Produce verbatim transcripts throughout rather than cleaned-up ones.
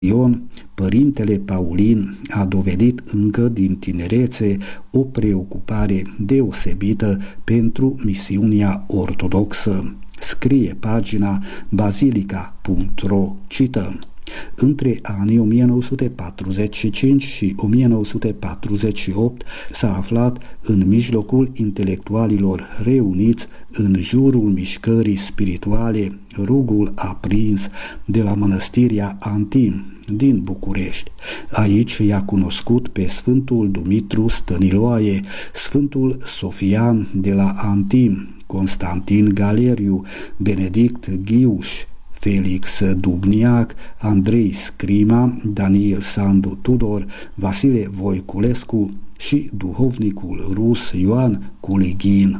Ion, părintele Paulin a dovedit încă din tinerețe o preocupare deosebită pentru misiunea ortodoxă. Scrie pagina bazilica punct ro, cităm: între anii o mie nouă sute patruzeci și cinci și o mie nouă sute patruzeci și opt s-a aflat în mijlocul intelectualilor reuniți în jurul mișcării spirituale Rugul aprins de la mănăstirea Antim din București. Aici i-a cunoscut pe Sfântul Dumitru Stăniloae, Sfântul Sofian de la Antim, Constantin Galeriu, Benedict Ghiuș, Felix Dubniac, Andrei Scrima, Daniel Sandu Tudor, Vasile Voiculescu și duhovnicul rus Ioan Kuligin.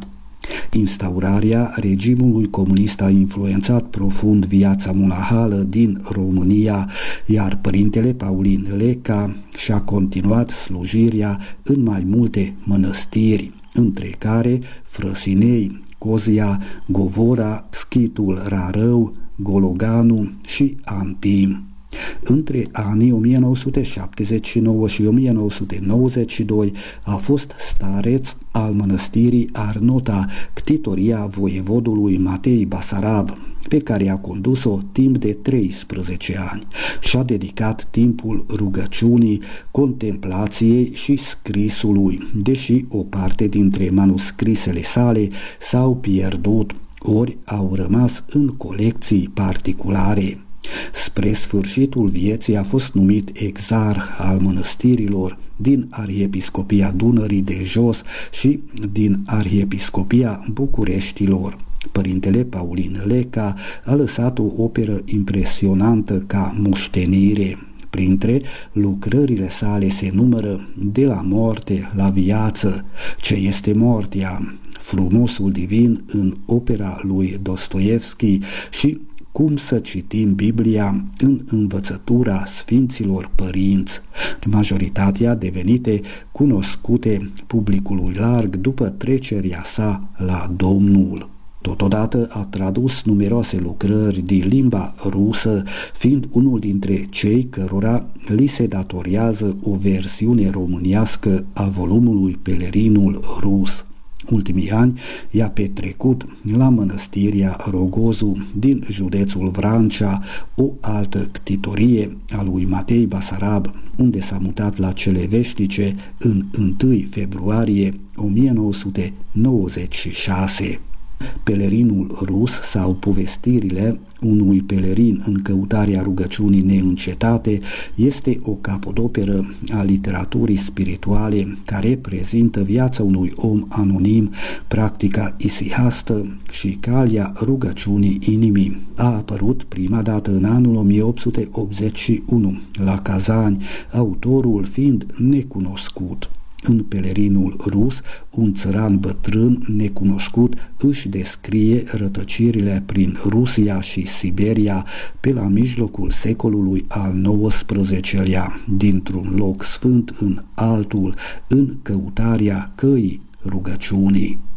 Instaurarea regimului comunist a influențat profund viața monahală din România, iar părintele Paulin Leca și-a continuat slujirea în mai multe mănăstiri, între care Frăsinei, Cozia, Govora, Schitul Rarău, Gologanu și Antim. Între anii o mie nouă sute șaptezeci și nouă și o mie nouă sute nouăzeci și doi a fost stareț al mănăstirii Arnota, ctitoria voievodului Matei Basarab, pe care a condus-o timp de treisprezece ani. Și-a dedicat timpul rugăciunii, contemplației și scrisului, deși o parte dintre manuscrisele sale s-au pierdut, ori au rămas în colecții particulare. Spre sfârșitul vieții a fost numit exarh al mănăstirilor din Arhiepiscopia Dunării de Jos și din Arhiepiscopia Bucureștilor. Părintele Paulin Leca a lăsat o operă impresionantă ca moștenire. Printre lucrările sale se numără De la moarte la viață, Ce este moartea, Frumosul divin în opera lui Dostoevski și Cum să citim Biblia în învățătura Sfinților Părinți, majoritatea devenite cunoscute publicului larg după trecerea sa la Domnul. Totodată a tradus numeroase lucrări din limba rusă, fiind unul dintre cei cărora li se datorează o versiune românească a volumului Pelerinul rus. Ultimii ani i-a petrecut la mănăstirea Rogozu din județul Vrancea, o altă ctitorie a lui Matei Basarab, unde s-a mutat la cele veșnice în întâi februarie o mie nouă sute nouăzeci și șase. Pelerinul rus sau Povestirile unui pelerin în căutarea rugăciunii neîncetate este o capodoperă a literaturii spirituale care prezintă viața unui om anonim, practica isihastă și calea rugăciunii inimii. A apărut prima dată în anul o mie opt sute optzeci și unu la Kazani, autorul fiind necunoscut. În Pelerinul rus, un țăran bătrân necunoscut își descrie rătăcirile prin Rusia și Siberia pe la mijlocul secolului al nouăsprezecelea, dintr-un loc sfânt în altul, în căutarea căii rugăciunii.